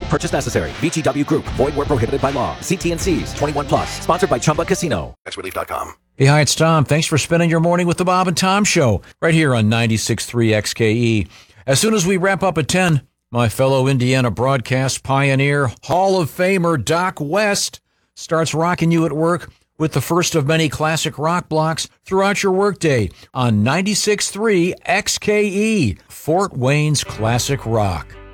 purchase necessary. VGW Group. Void where prohibited by law. See T&Cs. 21 plus. Sponsored by Chumba Casino. TaxRelief.com. Hey, hi, it's Tom. Thanks for spending your morning with the Bob and Tom Show right here on 96.3 XKE. As soon as we wrap up at 10, my fellow Indiana broadcast pioneer, Hall of Famer Doc West starts rocking you at work with the first of many classic rock blocks throughout your workday on 96.3 XKE, Fort Wayne's classic rock.